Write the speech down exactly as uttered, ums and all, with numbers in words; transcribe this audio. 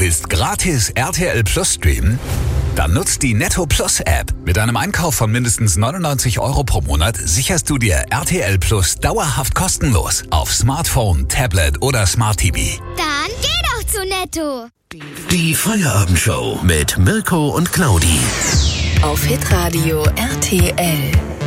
willst gratis R T L Plus streamen? Dann nutzt die Netto Plus App. Mit einem Einkauf von mindestens neunundneunzig Euro pro Monat sicherst du dir R T L Plus dauerhaft kostenlos auf Smartphone, Tablet oder Smart T V. Dann geh doch zu Netto. Die Feierabendshow mit Mirko und Claudi. Auf Hitradio R T L.